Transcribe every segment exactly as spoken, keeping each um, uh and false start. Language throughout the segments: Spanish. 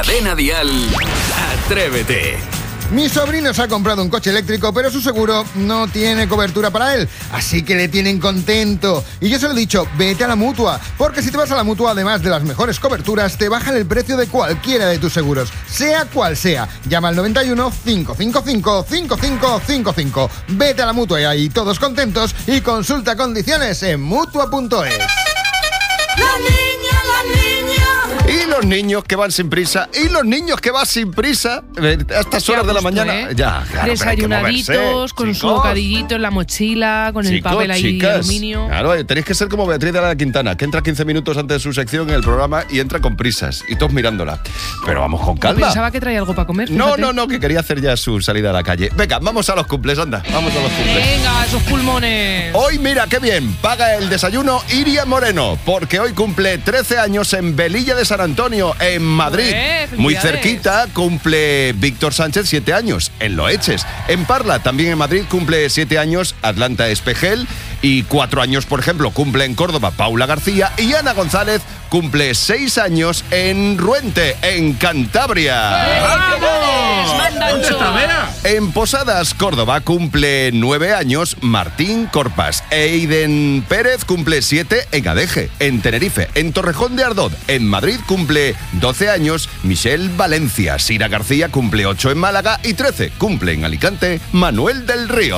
Cadena Dial, Atrévete. Mi sobrino se ha comprado un coche eléctrico, pero su seguro no tiene cobertura para él, así que le tienen contento. Y yo se lo he dicho, vete a la Mutua, porque si te vas a la Mutua, además de las mejores coberturas, te bajan el precio de cualquiera de tus seguros, sea cual sea. Llama al noventa y uno, cinco cinco cinco, cinco cinco cinco cinco. Vete a la Mutua y ahí todos contentos, y consulta condiciones en mutua punto es. La niña, la niña. Y los niños que van sin prisa, y los niños que van sin prisa, a estas horas de la mañana, ¿eh? ya, claro, desayunaditos, con chicos, su bocadillito en la mochila, con chicos, el papel ahí chicas, de aluminio. Claro, tenéis que ser como Beatriz de la Quintana, que entra quince minutos antes de su sección en el programa y entra con prisas, y todos mirándola. Pero vamos con calma. Pensaba que traía algo para comer. No, fíjate. no, no, que quería hacer ya su salida a la calle. Venga, vamos a los cumples, anda, vamos a los cumples. Venga, esos pulmones. Hoy, mira, qué bien, paga el desayuno Iria Moreno, porque hoy cumple trece años en Velilla de San Antonio, en Madrid. Ué, Muy felicidades. cerquita cumple Víctor Sánchez, siete años, en Loeches. En Parla, también en Madrid, cumple siete años Atlanta Espejel. Y cuatro años, por ejemplo, cumple en Córdoba Paula García. Y Ana González cumple seis años en Ruente, en Cantabria. ¡Vamos! ¿Dónde está Vera? En Posadas, Córdoba, cumple nueve años Martín Corpas. Eiden Pérez cumple siete en Adeje. En Tenerife, en Torrejón de Ardoz, en Madrid, cumple doce años Michelle Valencia. Sira García cumple ocho en Málaga y trece cumple en Alicante Manuel del Río.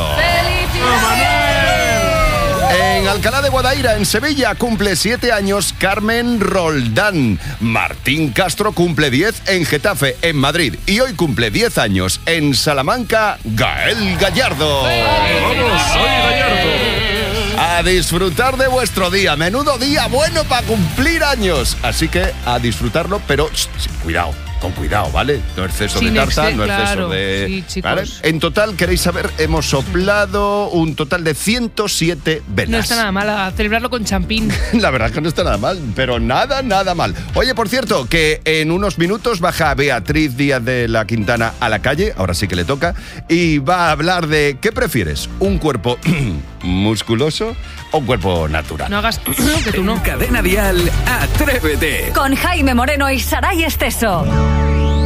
En Alcalá de Guadaira, en Sevilla, cumple siete años Carmen Roldán. Martín Castro cumple diez en Getafe, en Madrid. Y hoy cumple diez años en Salamanca, Gael Gallardo. ¡Vamos, soy Gallardo! A disfrutar de vuestro día. Menudo día bueno para cumplir años. Así que a disfrutarlo, pero sh, sh, cuidado. Con cuidado, ¿vale? No exceso Sin de tarta, exce- no exceso claro, de... sí, chicos. ¿vale? En total, queréis saber, hemos soplado un total de ciento siete velas. No está nada mal a celebrarlo con champín. La verdad es que no está nada mal, pero nada, nada mal. Oye, por cierto, que en unos minutos baja Beatriz Díaz de la Quintana a la calle, ahora sí que le toca, y va a hablar de ¿qué prefieres? ¿Un cuerpo musculoso o un cuerpo natural? No hagas que tú no. Cadena Dial, Atrévete. Con Jaime Moreno y Saray Esteso.